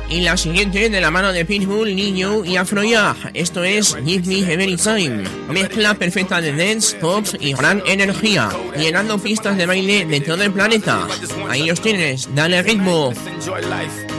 Y la siguiente de la mano de Pitbull, Niño y Afrojack. Esto es Give Me Every Time. Mezcla perfecta de dance, pop y gran energía, llenando pistas de baile de todo el planeta. Ahí los tienes, dale ritmo.